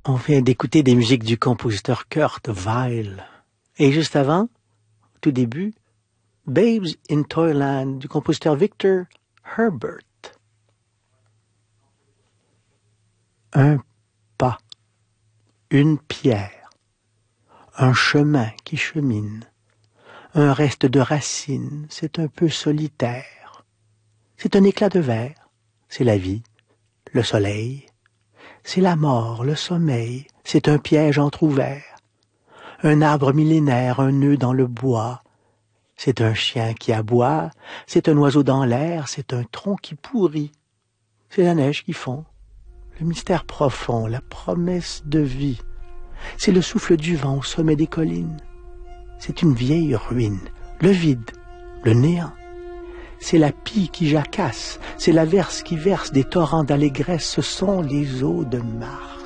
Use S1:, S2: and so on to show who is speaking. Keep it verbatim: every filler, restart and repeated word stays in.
S1: On vient d'écouter des musiques du compositeur Kurt Weill. Et juste avant, au tout début, Babes in Toyland du compositeur Victor Herbert. Un pas, une pierre, un chemin qui chemine, un reste de racines, c'est un peu solitaire. C'est un éclat de verre, c'est la vie, le soleil. C'est la mort, le sommeil, c'est un piège entr'ouvert. Un arbre millénaire, un nœud dans le bois. C'est un chien qui aboie, c'est un oiseau dans l'air, c'est un tronc qui pourrit. C'est la neige qui fond, le mystère profond, la promesse de vie. C'est le souffle du vent au sommet des collines. C'est une vieille ruine, le vide, le néant. C'est la pie qui jacasse, c'est l'averse qui verse des torrents d'allégresse, ce sont les eaux de Mars.